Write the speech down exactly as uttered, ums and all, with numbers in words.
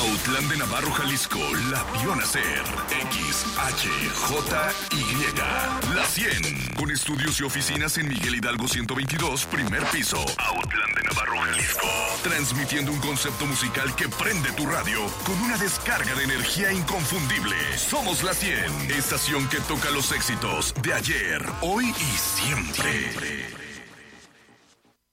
Autlán de Navarro, Jalisco, la vio nacer. X, H, J, Y, La cien. Con estudios y oficinas en Miguel Hidalgo ciento veintidós, primer piso. Autlán de Navarro, Jalisco. Transmitiendo un concepto musical que prende tu radio con una descarga de energía inconfundible. Somos La cien, estación que toca los éxitos de ayer, hoy y siempre.